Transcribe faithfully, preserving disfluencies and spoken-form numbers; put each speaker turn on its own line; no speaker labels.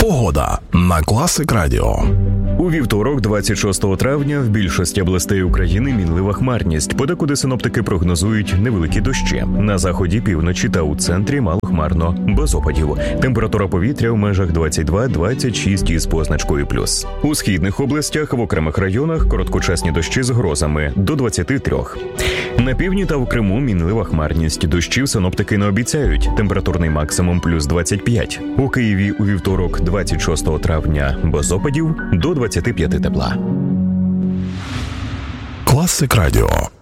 Погода на Класик Радіо.
У вівторок, двадцять шостого травня, в більшості областей України мінлива хмарність. Подекуди синоптики прогнозують невеликі дощі. На заході, півночі та у центрі малохмарно, без опадів. Температура повітря в межах двадцять два - двадцять шість із позначкою плюс. У східних областях в окремих районах короткочасні дощі з грозами до двадцяти трьох. На півдні та в Криму мінлива хмарність. Дощів синоптики не обіцяють. Температурний максимум плюс двадцять п'ять. У Києві у вівторок, двадцять шостого травня, без опадів до двадцяти п'яти тепла.
Класик Радіо.